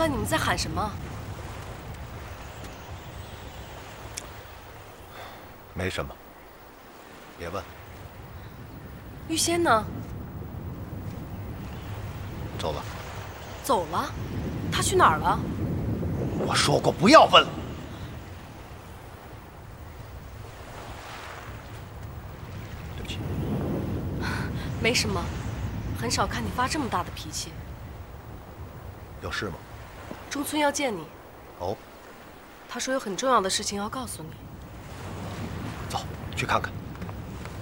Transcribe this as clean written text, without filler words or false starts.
你们在喊什么？ 没什么，别问。 玉仙呢？ 走了。 走了？他去哪儿了？ 我说过不要问了。对不起。 没什么，很少看你发这么大的脾气。 有事吗？ 中村要见你。 哦。 他说有很重要的事情要告诉你。 走，去看看。